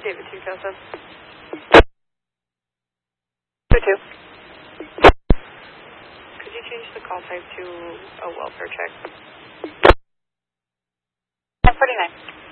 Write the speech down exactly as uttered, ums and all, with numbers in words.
David two Joseph. two two. Could you change the call type to a welfare check? ten forty-nine.